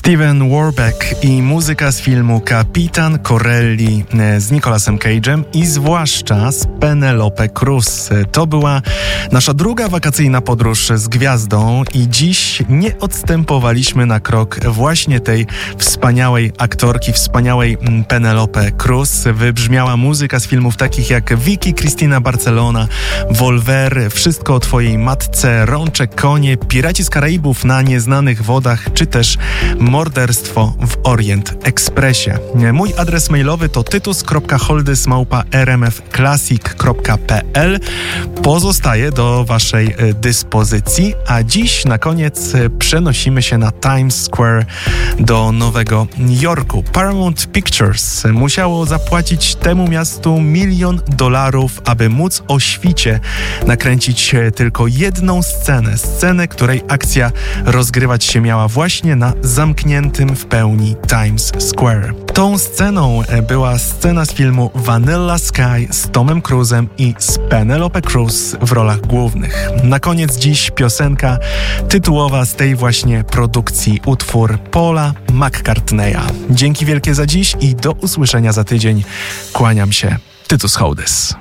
Steven Warbeck i muzyka z filmu Kapitan Corelli z Nicolasem Cage'em i zwłaszcza z Penelope Cruz. To była nasza druga wakacyjna podróż z gwiazdą i dziś nie odstępowaliśmy na krok właśnie tej wspaniałej aktorki, wspaniałej Penelope Cruz. Wybrzmiała muzyka z filmów takich jak Vicky Cristina Barcelona, Volver, Wszystko o twojej matce, Rączek konie, Piraci z Karaibów na nieznanych wodach, czy też Morderstwo w Orient Expressie. Mój adres mailowy to tytus.holdys@rmfclassic.pl. Pozostaje do waszej dyspozycji, a dziś na koniec przenosimy się na Times Square do Nowego Jorku. Paramount Pictures musiało zapłacić temu miastu $1 milion, aby móc o świcie nakręcić tylko jedną scenę, której akcja rozgrywać się miała właśnie na zamkniętym w pełni Times Square. Tą sceną była scena z filmu Vanilla Sky z Tomem Cruzem i z Penelope Cruz w rolach głównych. Na koniec dziś piosenka tytułowa z tej właśnie produkcji, utwór Paula McCartneya. Dzięki wielkie za dziś i do usłyszenia za tydzień. Kłaniam się, Tytus Holdys.